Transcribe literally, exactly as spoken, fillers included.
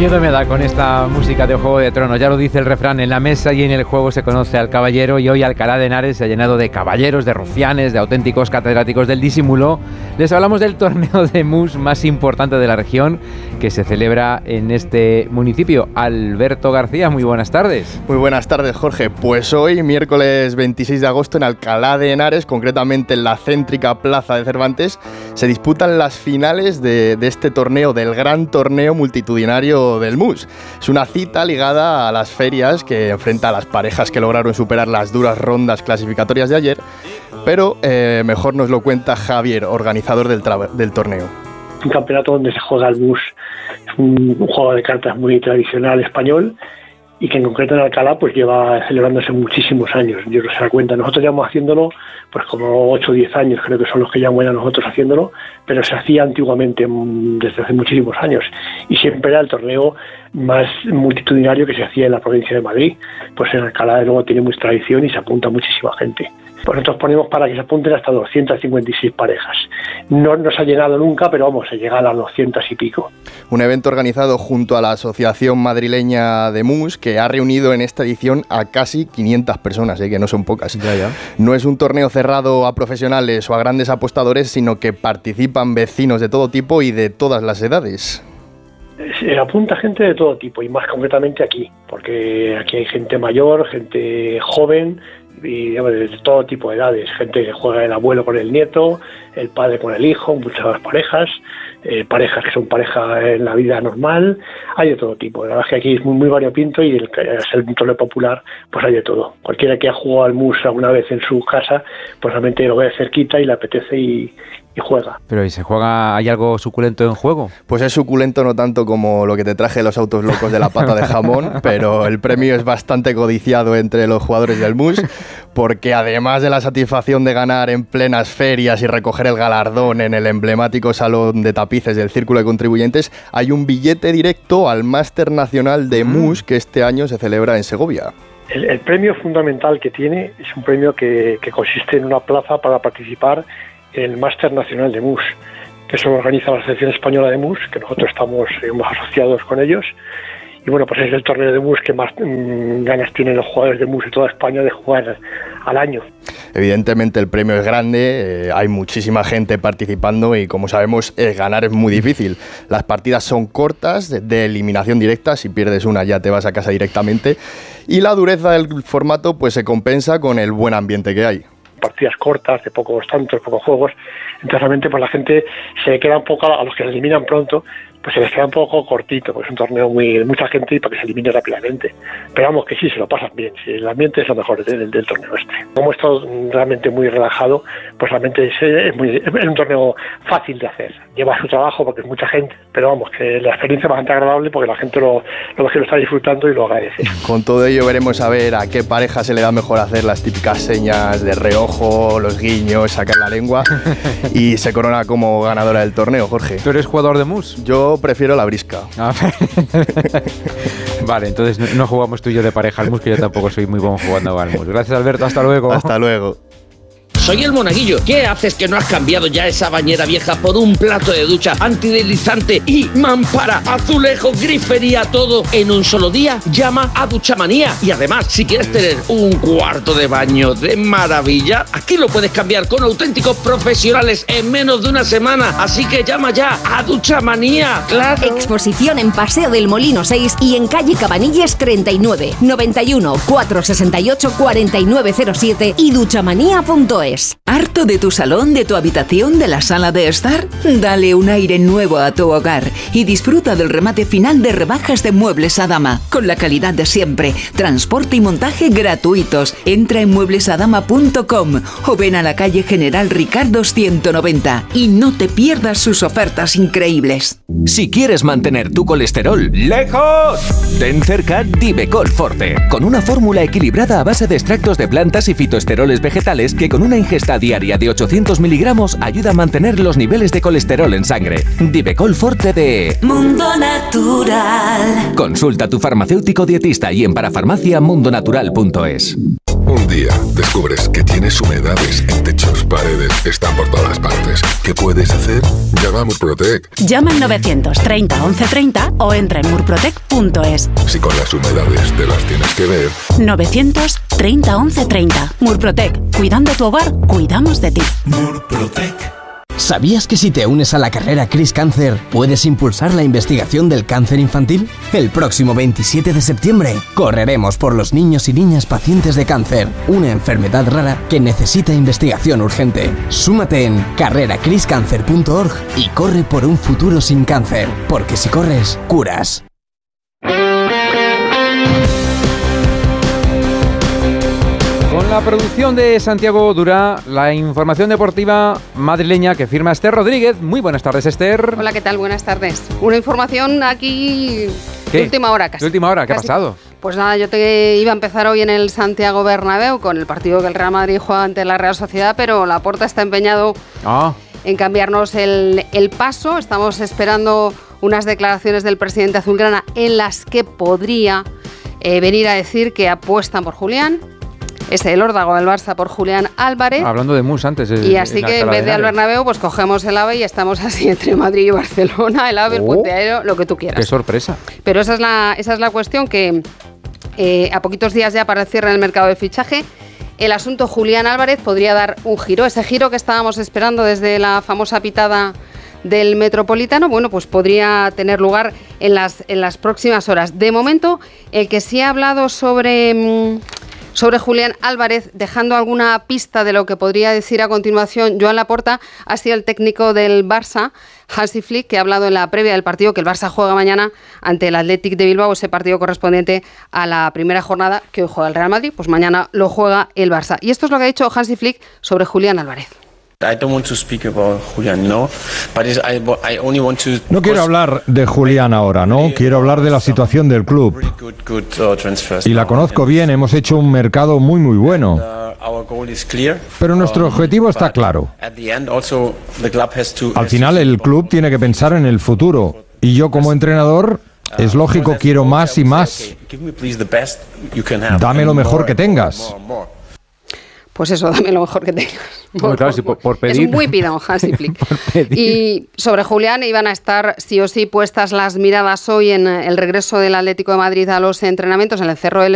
miedo me da con esta música de Juego de Tronos. Ya lo dice el refrán, en la mesa y en el juego se conoce al caballero, y hoy Alcalá de Henares se ha llenado de caballeros, de rufianes, de auténticos catedráticos del disimulo. Les hablamos del torneo de mus más importante de la región que se celebra en este municipio. Alberto García, muy buenas tardes. Muy buenas tardes, Jorge. Pues hoy, miércoles veintiséis de agosto, en Alcalá de Henares, concretamente en la céntrica Plaza de Cervantes, se disputan las finales de, de este torneo, del gran torneo multitudinario del mus. Es una cita ligada a las ferias que enfrenta a las parejas que lograron superar las duras rondas clasificatorias de ayer, pero eh, mejor nos lo cuenta Javier, organizador del, tra- del torneo. Un campeonato donde se juega el mus, es un, un juego de cartas muy tradicional español y que en concreto en Alcalá pues lleva celebrándose muchísimos años. Yo no se da cuenta, nosotros llevamos haciéndolo pues como ocho o diez años, creo que son los que llevamos ya nosotros haciéndolo, pero se hacía antiguamente desde hace muchísimos años y siempre era el torneo más multitudinario que se hacía en la provincia de Madrid. Pues en Alcalá de nuevo tiene mucha tradición y se apunta muchísima gente. Pues nosotros ponemos para que se apunten hasta doscientas cincuenta y seis parejas. No, no se ha llenado nunca, pero vamos, se llega a las doscientas y pico. Un evento organizado junto a la Asociación Madrileña de Mus, que ha reunido en esta edición a casi quinientas personas, ¿eh? Que no son pocas. Ya, ya. No es un torneo cerrado a profesionales o a grandes apostadores, sino que participan vecinos de todo tipo y de todas las edades. Se apunta gente de todo tipo y más concretamente aquí, porque aquí hay gente mayor, gente joven y digamos, de todo tipo de edades, gente que juega el abuelo con el nieto, el padre con el hijo, muchas parejas, eh, parejas que son pareja en la vida normal, hay de todo tipo. La verdad es que aquí es muy, muy variopinto y el, es el torneo popular, pues hay de todo. Cualquiera que ha jugado al mus alguna vez en su casa, pues realmente lo ve cerquita y le apetece y, y juega. Pero ¿y se juega? ¿Hay algo suculento en juego? Pues es suculento no tanto como lo que te traje los autos locos de la pata de jamón, pero el premio es bastante codiciado entre los jugadores del mus, porque además de la satisfacción de ganar en plenas ferias y recoger el galardón en el emblemático salón de tapices del Círculo de Contribuyentes, hay un billete directo al Máster Nacional de Mus que este año se celebra en Segovia. El, el premio fundamental que tiene es un premio que, que consiste en una plaza para participar en el Máster Nacional de Mus, que eso lo organiza la Asociación Española de Mus, que nosotros estamos digamos, asociados con ellos. Y bueno, pues es el torneo de mus que más mmm, ganas tienen los jugadores de mus de toda España de jugar al año. Evidentemente el premio es grande, eh, hay muchísima gente participando y como sabemos eh, ganar es muy difícil. Las partidas son cortas, de, de eliminación directa, si pierdes una ya te vas a casa directamente, y la dureza del formato pues se compensa con el buen ambiente que hay. Partidas cortas, de pocos tantos, pocos juegos, entonces realmente pues la gente se queda un poco, a los que se eliminan pronto, pues se les queda un poco cortito, porque es un torneo muy de mucha gente y para que se elimine rápidamente. Pero vamos, que sí, se lo pasan bien, sí, el ambiente es lo mejor del, del torneo este. Como es todo realmente muy relajado, pues realmente es, es, muy, es un torneo fácil de hacer. Lleva su trabajo porque es mucha gente, pero vamos, que la experiencia es bastante agradable porque la gente lo, lo, que lo está disfrutando y lo agradece. Con todo ello veremos a ver a qué pareja se le da mejor hacer las típicas señas de reojo, los guiños, sacar la lengua y se corona como ganadora del torneo, Jorge. ¿Tú eres jugador de mus? Yo prefiero la brisca. Ah. Vale, entonces no, no jugamos tú y yo de pareja al mus, que yo tampoco soy muy bueno jugando al mus. Gracias, Alberto, hasta luego. Hasta luego. Soy el Monaguillo. ¿Qué haces que no has cambiado ya esa bañera vieja por un plato de ducha antideslizante y mampara, azulejo, grifería, todo en un solo día? Llama a Duchamanía. Y además, si quieres tener un cuarto de baño de maravilla, aquí lo puedes cambiar con auténticos profesionales en menos de una semana. Así que llama ya a Duchamanía. ¡Claro! Exposición en Paseo del Molino seis y en calle Cabanilles treinta y nueve, noventa y uno, cuatrocientos sesenta y ocho, cuarenta y nueve cero siete y duchamanía punto es. ¿Harto de tu salón, de tu habitación, de la sala de estar? Dale un aire nuevo a tu hogar y disfruta del remate final de rebajas de Muebles Adama, con la calidad de siempre, transporte y montaje gratuitos. Entra en muebles adama punto com o ven a la calle General Ricardo ciento noventa y no te pierdas sus ofertas increíbles. Si quieres mantener tu colesterol lejos, ten cerca Divecol Forte, con una fórmula equilibrada a base de extractos de plantas y fitoesteroles vegetales que con una ingesta diaria de ochocientos miligramos ayuda a mantener los niveles de colesterol en sangre. Divecol Forte de Mundo Natural. Consulta a tu farmacéutico dietista y en parafarmacia mundo natural punto es. Un día descubres que tienes humedades en techos, paredes, están por todas partes. ¿Qué puedes hacer? Llama a Murprotec. Llama al novecientos treinta once treinta o entra en murprotec punto es. Si con las humedades te las tienes que ver. novecientos treinta once treinta. Murprotec. Cuidando tu hogar, cuidamos de ti. Murprotec. ¿Sabías que si te unes a la carrera Cris Cáncer puedes impulsar la investigación del cáncer infantil? El próximo veintisiete de septiembre correremos por los niños y niñas pacientes de cáncer, una enfermedad rara que necesita investigación urgente. Súmate en carrera cris cáncer punto org y corre por un futuro sin cáncer, porque si corres, curas. Con la producción de Santiago Durá, la información deportiva madrileña que firma Esther Rodríguez. Muy buenas tardes, Esther. Hola, ¿qué tal? Buenas tardes. Una información aquí ¿Qué? de última hora casi. ¿De última hora? ¿Qué Casi. ha pasado? Pues nada, yo te iba a empezar hoy en el Santiago Bernabéu con el partido que el Real Madrid juega ante la Real Sociedad, pero Laporta está empeñado Ah, en cambiarnos el, el paso. Estamos esperando unas declaraciones del presidente azulgrana en las que podría eh, venir a decir que apuestan por Julián. Es el órdago del Barça por Julián Álvarez. hablando de Mus antes. eh, Y así en que en Alcalá vez de al Henares. Bernabéu, pues cogemos el AVE y estamos así entre Madrid y Barcelona, el AVE, el Oh. puente aéreo, lo que tú quieras. Qué sorpresa. Pero esa es la, esa es la cuestión, que eh, a poquitos días ya para el cierre del mercado de fichaje, el asunto Julián Álvarez podría dar un giro. Ese giro que estábamos esperando desde la famosa pitada del Metropolitano, bueno, pues podría tener lugar en las, en las próximas horas. De momento, el que sí ha hablado sobre... Mmm, Sobre Julián Álvarez, dejando alguna pista de lo que podría decir a continuación Joan Laporta, ha sido el técnico del Barça, Hansi Flick, que ha hablado en la previa del partido que el Barça juega mañana ante el Athletic de Bilbao, ese partido correspondiente a la primera jornada que hoy juega el Real Madrid, pues mañana lo juega el Barça. Y esto es lo que ha dicho Hansi Flick sobre Julián Álvarez. No quiero hablar de Julián ahora, ¿no? Quiero hablar de la situación del club. Y la conozco bien, hemos hecho un mercado muy muy bueno. Pero nuestro objetivo está claro. Al final el club tiene que pensar en el futuro. Y yo como entrenador, es lógico, quiero más y más. Dame lo mejor que tengas. Pues eso, dame lo mejor que tengas. Bueno, claro, sí, por, por pedir. Es muy pidón, Hansi Flick. Y sobre Julián iban a estar sí o sí puestas las miradas hoy en el regreso del Atlético de Madrid a los entrenamientos en el Cerro del